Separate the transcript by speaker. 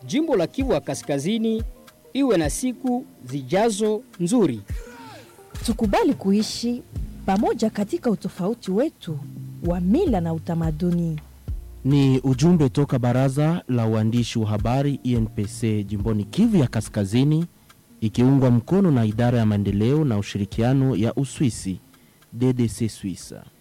Speaker 1: jimbo la Kivu ya Kaskazini iwe na siku zijazo nzuri.
Speaker 2: Tukubali kuishi pamoja katika utofauti wetu wa mila na utamaduni.
Speaker 3: Ni ujumbe toka baraza la uandishi wa habari INPC jimboni Kivu ya Kaskazini, ikiungwa mkono na idara ya maendeleo na ushirikiano ya Uswisi DDC Suisse.